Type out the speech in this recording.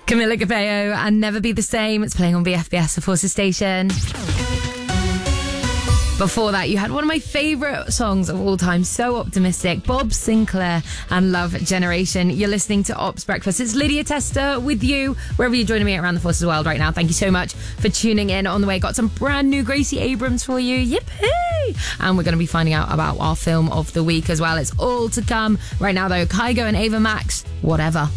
Camila Cabello and Never Be the Same. It's playing on BFBS, the Forces Station. Before that, you had one of my favourite songs of all time, so optimistic, Bob Sinclair and Love Generation. You're listening to Ops Breakfast. It's Lydia Tester with you, wherever you're joining me around the Forces world right now. Thank you so much for tuning in. On the way, got some brand new Gracie Abrams for you. Yippee! And we're going to be finding out about our film of the week as well. It's all to come. Right now, though, Kygo and Ava Max, Whatever.